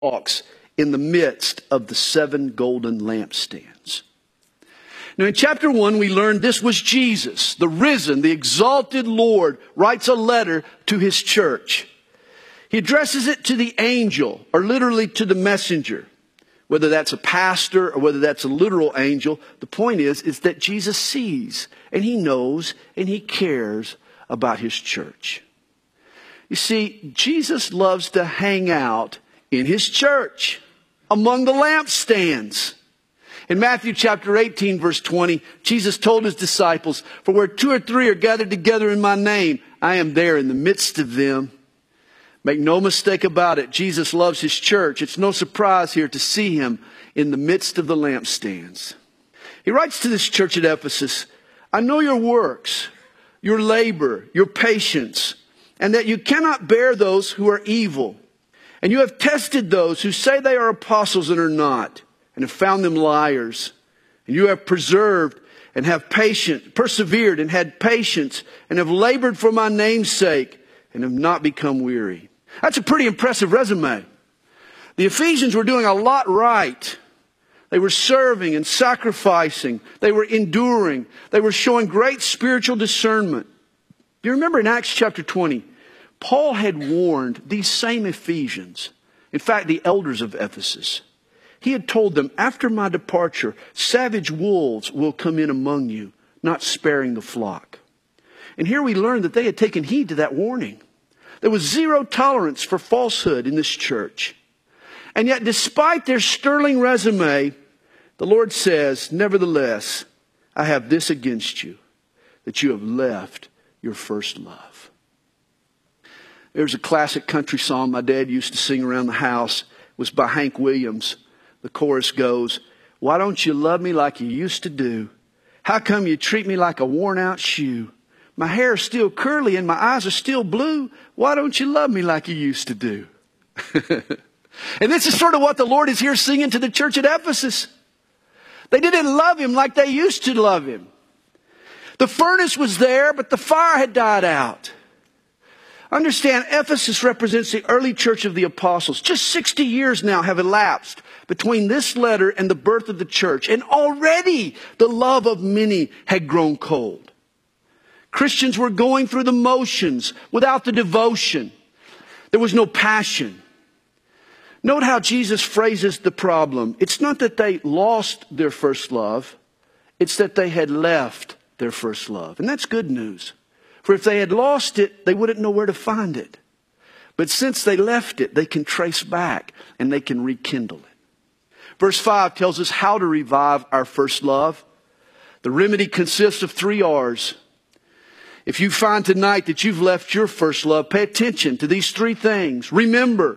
walks in the midst of the 7 golden lampstands. Now in chapter 1 we learned this was Jesus, the risen, the exalted Lord, writes a letter to his church. He addresses it to the angel, or literally to the messenger. Whether that's a pastor or whether that's a literal angel, the point is that Jesus sees and he knows and he cares about his church. You see, Jesus loves to hang out in his church among the lampstands. In Matthew chapter 18, verse 20, Jesus told his disciples, "For where 2 or 3 are gathered together in my name, I am there in the midst of them." Make no mistake about it, Jesus loves his church. It's no surprise here to see him in the midst of the lampstands. He writes to this church at Ephesus, "I know your works, your labor, your patience, and that you cannot bear those who are evil. And you have tested those who say they are apostles and are not, and have found them liars. And you have persevered and have persevered and had patience, and have labored for my name's sake, and have not become weary." That's a pretty impressive resume. The Ephesians were doing a lot right. They were serving and sacrificing. They were enduring. They were showing great spiritual discernment. You remember in Acts chapter 20, Paul had warned these same Ephesians, in fact, the elders of Ephesus. He had told them, "After my departure, savage wolves will come in among you, not sparing the flock." And here we learn that they had taken heed to that warning. There was zero tolerance for falsehood in this church. And yet, despite their sterling resume, the Lord says, "Nevertheless, I have this against you, that you have left your first love." There's a classic country song my dad used to sing around the house. It was by Hank Williams. The chorus goes, "Why don't you love me like you used to do? How come you treat me like a worn out shoe? My hair is still curly and my eyes are still blue. Why don't you love me like you used to do?" And this is sort of what the Lord is here singing to the church at Ephesus. They didn't love him like they used to love him. The furnace was there, but the fire had died out. Understand, Ephesus represents the early church of the apostles. Just 60 years now have elapsed between this letter and the birth of the church. And already the love of many had grown cold. Christians were going through the motions without the devotion. There was no passion. Note how Jesus phrases the problem. It's not that they lost their first love. It's that they had left their first love. And that's good news. For if they had lost it, they wouldn't know where to find it. But since they left it, they can trace back and they can rekindle it. Verse 5 tells us how to revive our first love. The remedy consists of 3 R's. If you find tonight that you've left your first love, pay attention to these 3 things. Remember,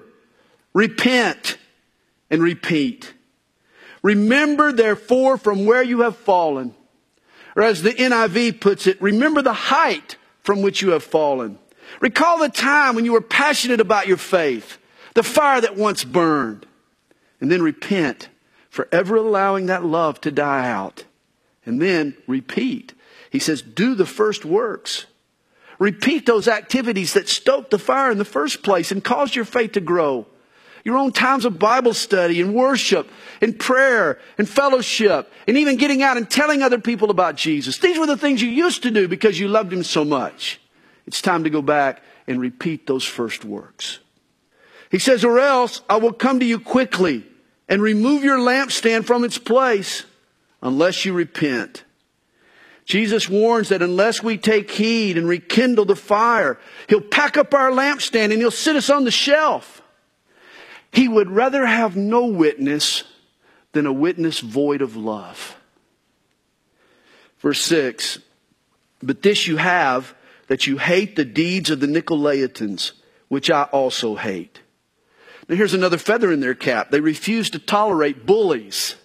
repent, and repeat. Remember, therefore, from where you have fallen. Or as the NIV puts it, remember the height from which you have fallen. Recall the time when you were passionate about your faith, the fire that once burned. And then repent for ever allowing that love to die out. And then repeat. He says, do the first works. Repeat those activities that stoked the fire in the first place and caused your faith to grow. Your own times of Bible study and worship and prayer and fellowship and even getting out and telling other people about Jesus. These were the things you used to do because you loved him so much. It's time to go back and repeat those first works. He says, or else I will come to you quickly and remove your lampstand from its place unless you repent. Jesus warns that unless we take heed and rekindle the fire, he'll pack up our lampstand and he'll sit us on the shelf. He would rather have no witness than a witness void of love. Verse 6, but this you have, that you hate the deeds of the Nicolaitans, which I also hate. Now here's another feather in their cap. They refuse to tolerate bullies.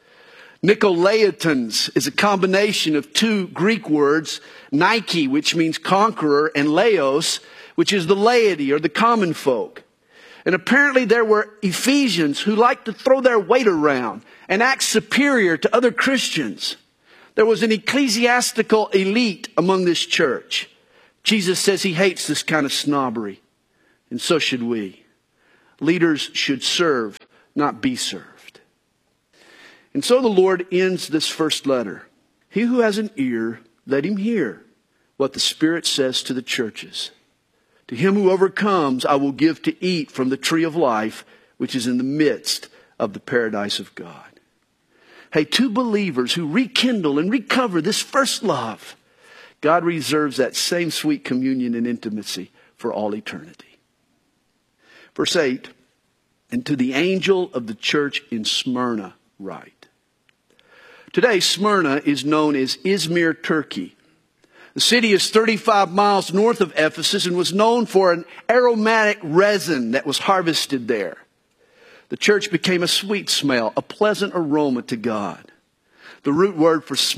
Nicolaitans is a combination of 2 Greek words, Nike, which means conqueror, and Laos, which is the laity or the common folk. And apparently there were Ephesians who liked to throw their weight around and act superior to other Christians. There was an ecclesiastical elite among this church. Jesus says he hates this kind of snobbery. And so should we. Leaders should serve, not be served. And so the Lord ends this first letter. He who has an ear, let him hear what the Spirit says to the churches. To him who overcomes, I will give to eat from the tree of life, which is in the midst of the paradise of God. Hey, to believers who rekindle and recover this first love, God reserves that same sweet communion and intimacy for all eternity. Verse 8, and to the angel of the church in Smyrna write. Today, Smyrna is known as Izmir, Turkey. The city is 35 miles north of Ephesus and was known for an aromatic resin that was harvested there. The church became a sweet smell, a pleasant aroma to God. The root word for